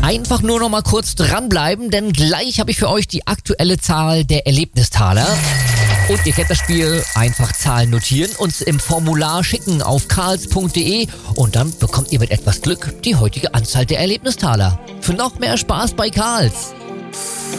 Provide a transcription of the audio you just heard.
Einfach nur noch mal kurz dranbleiben, denn gleich habe ich für euch die aktuelle Zahl der Erlebnistaler. Und ihr kennt das Spiel, einfach Zahlen notieren, uns im Formular schicken auf karls.de und dann bekommt ihr mit etwas Glück die heutige Anzahl der Erlebnistaler. Für noch mehr Spaß bei Karls.